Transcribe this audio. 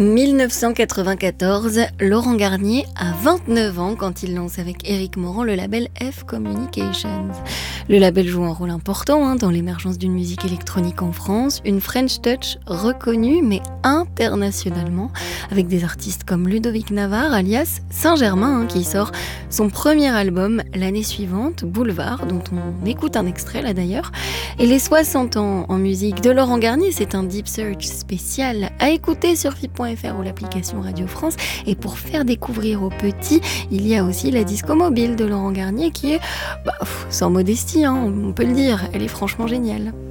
1994, Laurent Garnier a 29 ans quand il lance avec Éric Morand le label F Communications. Le label joue un rôle important dans l'émergence d'une musique électronique en France, une French touch reconnue mais internationalement, avec des artistes comme Ludovic Navarre alias Saint-Germain qui sort son premier album l'année suivante, Boulevard, dont on écoute un extrait là d'ailleurs. Et les 60 ans en musique de Laurent Garnier, c'est un Deep Search spécial à écouter sur FIP.fr ou l'application Radio France. Et pour faire découvrir aux petits, il y a aussi la disco mobile de Laurent Garnier qui est, sans modestie, on peut le dire, elle est franchement géniale.